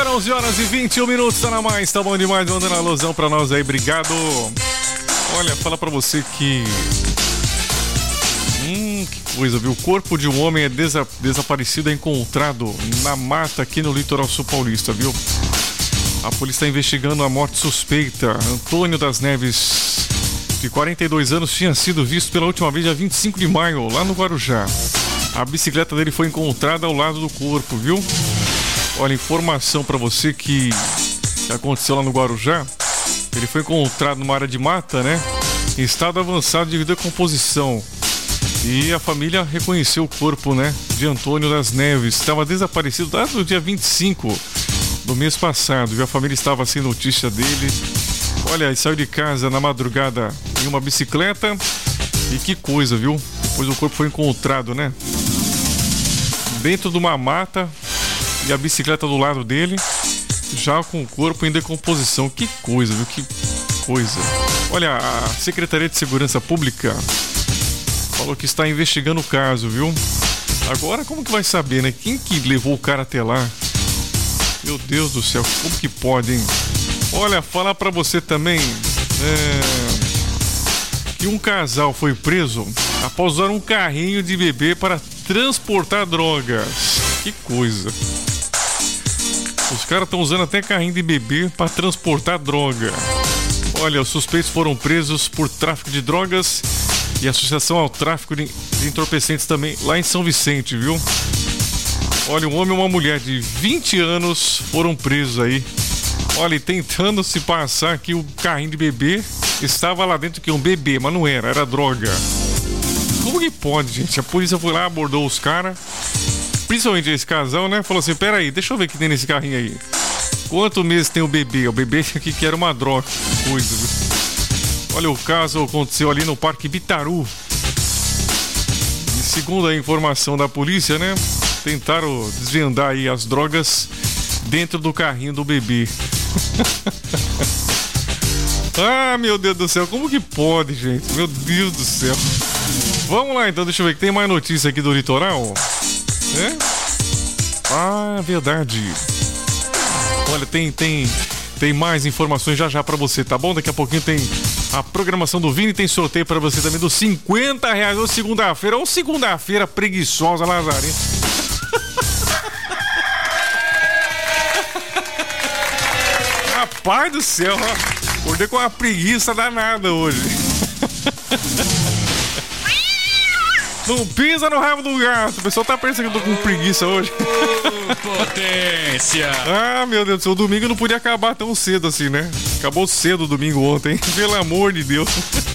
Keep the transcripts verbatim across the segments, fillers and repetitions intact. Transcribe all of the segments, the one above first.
Agora onze horas e vinte e um minutos, tá na mais, tá bom demais, mandando alusão pra nós aí, obrigado. Olha, fala pra você que... Hum, que coisa, viu? O corpo de um homem é desa... desaparecido, é encontrado na mata aqui no litoral sul paulista, viu? A polícia está investigando a morte suspeita. Antônio das Neves, de quarenta e dois anos, tinha sido visto pela última vez dia vinte e cinco de maio, lá no Guarujá. A bicicleta dele foi encontrada ao lado do corpo, viu? Olha, informação pra você que, que aconteceu lá no Guarujá. Ele foi encontrado numa área de mata, né? Em estado avançado de decomposição. E a família reconheceu o corpo, né? De Antônio das Neves. Estava desaparecido desde o dia vinte e cinco do mês passado, viu? A família estava sem notícia dele. Olha, ele saiu de casa na madrugada em uma bicicleta. E que coisa, viu? Depois o corpo foi encontrado, né? Dentro de uma mata. E a bicicleta do lado dele, já com o corpo em decomposição. Que coisa, viu? Que coisa. Olha, a Secretaria de Segurança Pública falou que está investigando o caso, viu? Agora, como que vai saber, né? Quem que levou o cara até lá? Meu Deus do céu, como que pode, hein? Olha, falar pra você também é... que um casal foi preso após usar um carrinho de bebê para transportar drogas. Que coisa. Os caras estão usando até carrinho de bebê para transportar droga. Olha, os suspeitos foram presos por tráfico de drogas e associação ao tráfico de entorpecentes também lá em São Vicente, viu? Olha, um homem e uma mulher de vinte anos foram presos aí. Olha, tentando se passar que o carrinho de bebê estava lá dentro, que um bebê, mas não era, era droga. Como que pode, gente? A polícia foi lá, abordou os caras. Principalmente esse casal, né? Falou assim, peraí, deixa eu ver o que tem nesse carrinho aí. Quantos meses tem o bebê? O bebê aqui que era uma droga. Coisa, viu? Olha, o caso aconteceu ali no Parque Bitaru. E segundo a informação da polícia, né? Tentaram desvendar aí as drogas dentro do carrinho do bebê. Ah, meu Deus do céu, como que pode, gente? Meu Deus do céu. Vamos lá, então, deixa eu ver que tem mais notícia aqui do litoral. É? Ah, verdade. Olha, tem, tem, tem mais informações já já pra você, tá bom? Daqui a pouquinho tem a programação do Vini, tem sorteio pra você também dos cinquenta reais, ou segunda-feira, ou segunda-feira preguiçosa, Lazarina. Rapaz do céu, ó. Acordei com uma preguiça danada hoje. Não pisa no rabo do gato. O pessoal tá pensando que eu tô com preguiça hoje. Oh, potência! Ah, meu Deus do céu. O domingo não podia acabar tão cedo assim, né? Acabou cedo o domingo ontem. Pelo amor de Deus.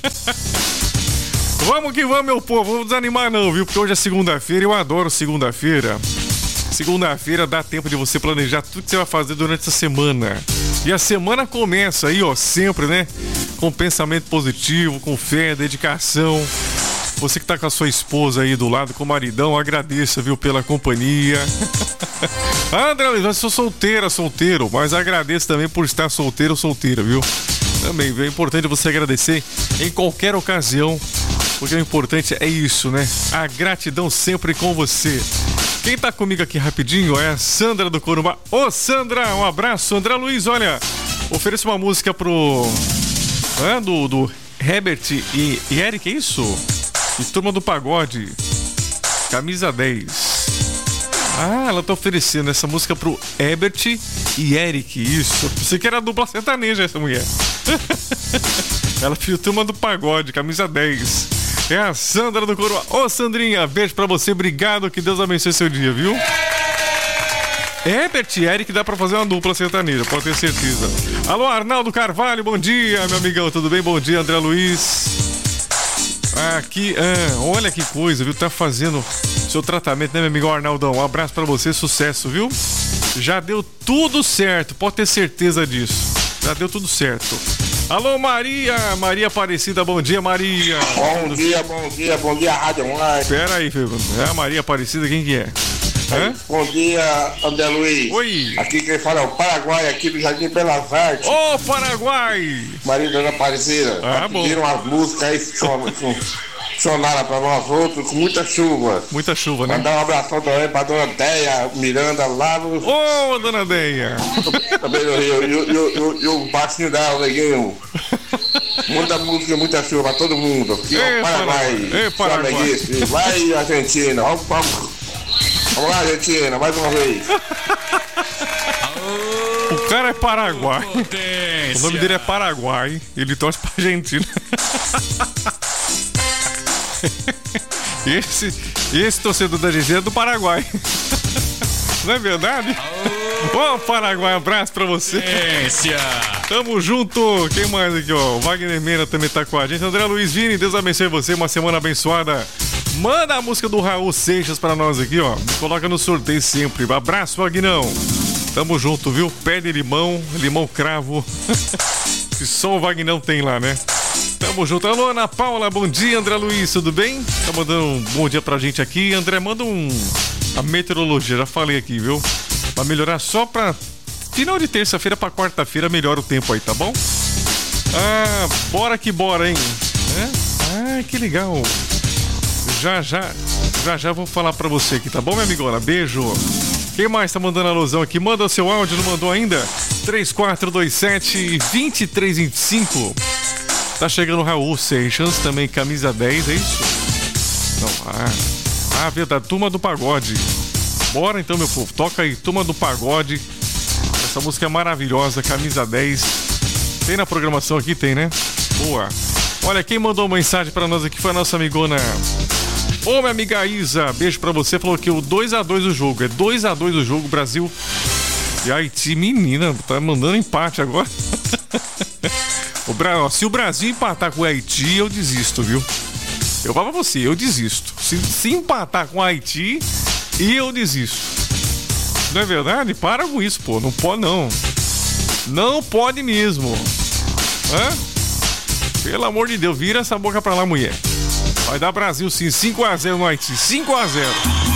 Vamos que vamos, meu povo. Vamos desanimar não, viu? Porque hoje é segunda-feira e eu adoro segunda-feira. Segunda-feira dá tempo de você planejar tudo que você vai fazer durante essa semana. E a semana começa aí, ó, sempre, né? Com pensamento positivo, com fé, dedicação. Você que tá com a sua esposa aí do lado, com o maridão, agradeça, viu, pela companhia. Ah, André, eu sou solteira, solteiro, mas agradeço também por estar solteiro ou solteira, viu? Também, viu? É importante você agradecer em qualquer ocasião, porque o importante é isso, né? A gratidão sempre com você. Quem tá comigo aqui rapidinho é a Sandra do Corumbá. Ô, Sandra, um abraço. André Luiz, olha, ofereço uma música pro... É, do, do Herbert e, e Eric, é isso? E Turma do Pagode, camisa dez. Ah, ela tá oferecendo essa música pro Herbert e Eric, isso. Pensei que era dupla sertaneja essa mulher. Ela pediu Turma do Pagode, camisa dez. É a Sandra do Coroa. Ô, Sandrinha, beijo pra você, obrigado, que Deus abençoe seu dia, viu? Herbert e Eric dá pra fazer uma dupla sertaneja, pode ter certeza. Alô, Arnaldo Carvalho, bom dia, meu amigão, tudo bem? Bom dia, André Luiz. Aqui, ah, olha que coisa, viu? Tá fazendo seu tratamento, né, meu amigo Arnaldão? Um abraço pra você, sucesso, viu? Já deu tudo certo, pode ter certeza disso. Já deu tudo certo. Alô, Maria, Maria Aparecida, bom dia, Maria. Bom dia, bom dia, bom dia, Rádio Online. Pera aí, filho. É a Maria Aparecida, quem que é? Hã? Bom dia, André Luiz. Oi. Aqui quem fala é o Paraguai, aqui do Jardim Belas Artes. Ô, oh, Paraguai. Maria Dona Aparecida. Ah, bom. Pediram umas músicas aí, Sonara pra nós outros, com muita chuva. Muita chuva, né? Mandar um abração também pra dona Deia Miranda lá no. Ô, oh, dona Deia! Também no Rio. E, e, e, e o baixinho dela, o neguinho. Muita música, muita chuva pra todo mundo. Aqui, Ei, ó, Paraguai. Ei, Paraguai. Vai, Argentina. Vamos, vamos. Vamos lá, Argentina, mais uma vez. O cara é Paraguai. Potência. O nome dele é Paraguai. Ele torce pra Argentina. Esse, esse torcedor da Argentina é do Paraguai. Não é verdade? Ô, oh, Paraguai, abraço pra você. Potência. Tamo junto. Quem mais aqui, ó? O Wagner Meira também tá com a gente. André Luiz Vini, Deus abençoe você. Uma semana abençoada. Manda a música do Raul Seixas pra nós aqui, ó. Coloca no sorteio sempre. Abraço, Vagnão. Tamo junto, viu? Pé de limão, limão cravo. Que só o Vagnão tem lá, né? Tamo junto. Alô, Ana Paula, bom dia, André Luiz, tudo bem? Tá mandando um bom dia pra gente aqui. André, manda um... a meteorologia, já falei aqui, viu? Pra melhorar só pra... final de terça-feira pra quarta-feira, melhora o tempo aí, tá bom? Ah, bora que bora, hein? É? Ah, que legal. Já, já, já, já vou falar pra você aqui, tá bom, minha amigona? Beijo. Quem mais tá mandando alusão aqui? Manda o seu áudio, não mandou ainda? três quatro dois sete, dois três dois cinco. Tá chegando o Raul Seixas, também camisa dez, é isso? Não, ah, ah, verdade, Turma do Pagode. Bora então, meu povo, toca aí, Turma do Pagode. Essa música é maravilhosa, camisa dez. Tem na programação aqui? Tem, né? Boa. Olha, quem mandou uma mensagem pra nós aqui foi a nossa amigona... Ô, minha amiga Isa, beijo pra você. Falou que o dois a dois o jogo. É dois a dois o jogo, Brasil e Haiti. Menina, tá mandando empate agora. o Bra... ó, se o Brasil empatar com o Haiti, eu desisto, viu? Eu falo pra você, eu desisto. Se, se empatar com o Haiti, eu desisto. Não é verdade? Para com isso, pô. Não pode, não. Não pode mesmo. Hã? Pelo amor de Deus, vira essa boca pra lá, mulher. Vai dar Brasil sim, cinco a zero no Haiti, cinco a zero.